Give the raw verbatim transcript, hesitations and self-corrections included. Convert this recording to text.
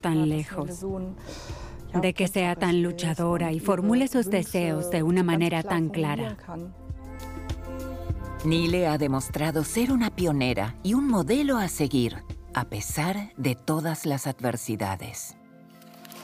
tan lejos, de que sea tan luchadora y formule sus deseos de una manera tan clara. Nile ha demostrado ser una pionera y un modelo a seguir, a pesar de todas las adversidades.